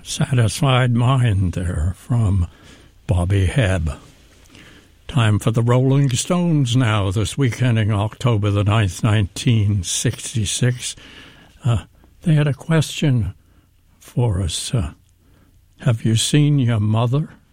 Satisfied Mind there from Bobby Hebb. Time for the Rolling Stones now, this week ending October the 9th, 1966. They had a question for us. Have you seen your mother?